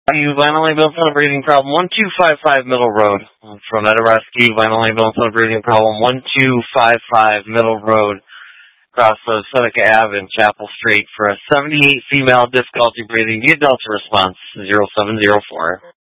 You vinyl ambulance breathing problem 1255 Middle Road. From Ed Rescue, vinyl ambulance breathing problem 1255 Middle Road. Across Seneca Ave and Chapel Street for a 78 female difficulty breathing. The adult's response 0704.